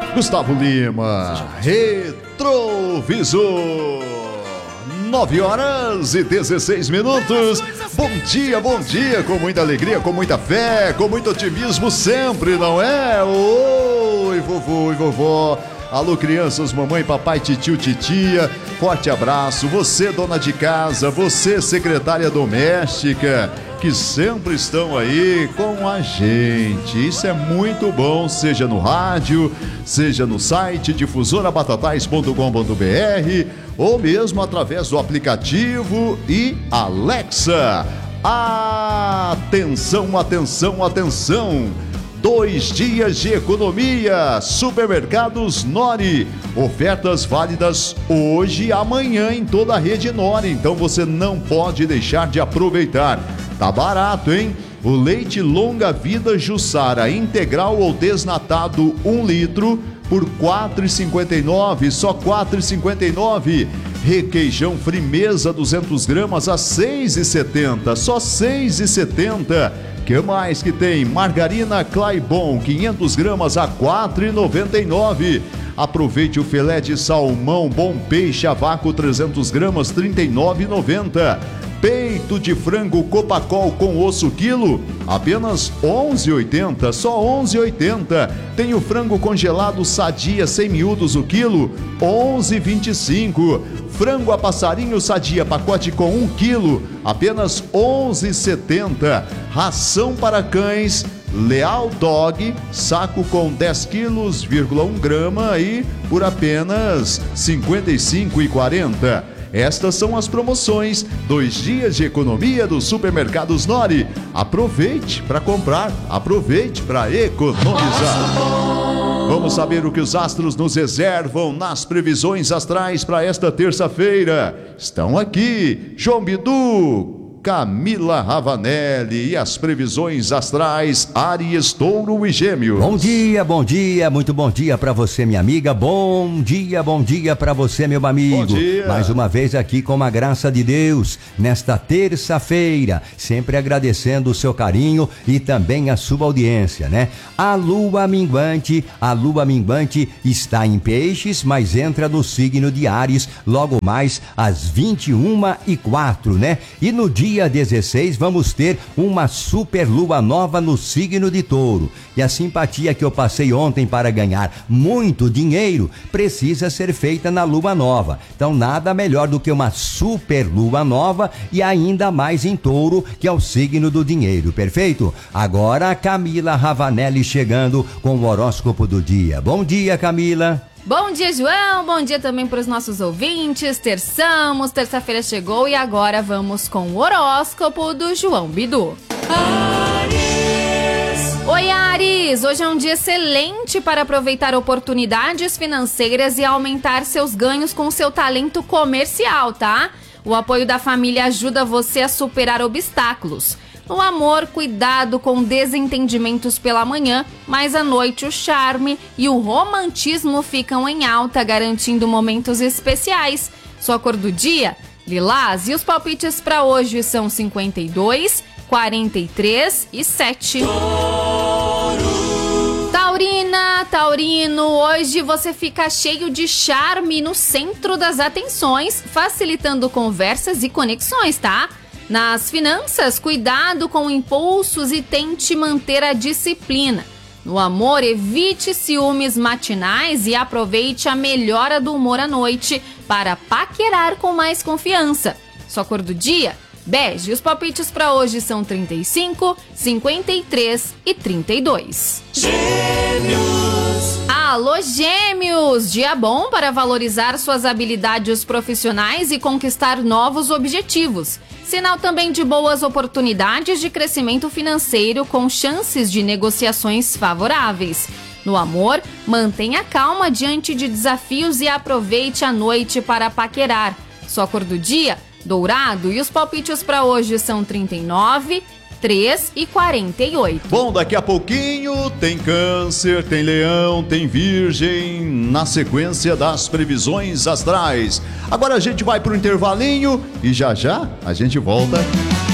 Gustavo Lima, Retrovisor. 9h16. Bom dia, com muita alegria, com muita fé, com muito otimismo sempre, não é? Oi, vovô e vovó. Alô, crianças, mamãe, papai, titio, titia, forte abraço. Você, dona de casa, você, secretária doméstica, que sempre estão aí com a gente. Isso é muito bom, seja no rádio, seja no site difusorabatatais.com.br ou mesmo através do aplicativo e Alexa. Atenção, atenção, atenção! 2 dias de economia, Supermercados Nori, ofertas válidas hoje e amanhã em toda a rede Nori, então você não pode deixar de aproveitar. Tá barato, hein? O leite longa vida Jussara integral ou desnatado 1 litro por R$ 4,59, só R$ 4,59. Requeijão Frimeza 200 gramas a R$ 6,70, só R$ 6,70. Que mais que tem? Margarina Claibon 500 gramas a R$ 4,99. Aproveite o filé de salmão Bom Peixe a vácuo 300 gramas R$ 39,90. Peito de frango Copacol com osso quilo, apenas R$ 11,80, só R$ 11,80. Tem o frango congelado Sadia sem miúdos o quilo, R$ 11,25. Frango a passarinho Sadia pacote com 1 quilo, apenas R$ 11,70. Ração para cães Leal Dog, saco com 10 quilos, 1 grama aí por apenas R$ 55,40. Estas são as promoções, 2 dias de economia dos Supermercados Nori. Aproveite para comprar, aproveite para economizar. Vamos saber o que os astros nos reservam nas previsões astrais para esta terça-feira. Estão aqui, João Bidu, Camila Ravanelli e as previsões astrais Áries, Touro e Gêmeos. Bom dia, muito bom dia para você, minha amiga. Bom dia para você, meu amigo. Bom dia. Mais uma vez aqui com a graça de Deus, nesta terça-feira, sempre agradecendo o seu carinho e também a sua audiência, né? A lua minguante está em Peixes, mas entra no signo de Áries logo mais às 21h04, né? E no dia 16 vamos ter uma super lua nova no signo de Touro. E a simpatia que eu passei ontem para ganhar muito dinheiro precisa ser feita na lua nova. Então nada melhor do que uma super lua nova e ainda mais em Touro, que é o signo do dinheiro, perfeito? Agora a Camila Ravanelli chegando com o horóscopo do dia. Bom dia, Camila. Bom dia, João, bom dia também para os nossos ouvintes. Terça-feira chegou e agora vamos com o horóscopo do João Bidu. Oi, Áries! Hoje é um dia excelente para aproveitar oportunidades financeiras e aumentar seus ganhos com seu talento comercial, tá? O apoio da família ajuda você a superar obstáculos. No amor, cuidado com desentendimentos pela manhã, mas à noite o charme e o romantismo ficam em alta, garantindo momentos especiais. Sua cor do dia, lilás, e os palpites para hoje são 52, 43 e 7. Taurino, hoje você fica cheio de charme no centro das atenções, facilitando conversas e conexões, tá? Nas finanças, cuidado com impulsos e tente manter a disciplina. No amor, evite ciúmes matinais e aproveite a melhora do humor à noite para paquerar com mais confiança. Sua cor do dia, bege. Os palpites para hoje são 35, 53 e 32. Alô, Gêmeos! Dia bom para valorizar suas habilidades profissionais e conquistar novos objetivos. Sinal também de boas oportunidades de crescimento financeiro com chances de negociações favoráveis. No amor, mantenha calma diante de desafios e aproveite a noite para paquerar. Sua cor do dia, dourado, e os palpites para hoje são 39, 3 e 48. Bom, daqui a pouquinho tem Câncer, tem Leão, tem Virgem, na sequência das previsões astrais. Agora a gente vai pro intervalinho e já a gente volta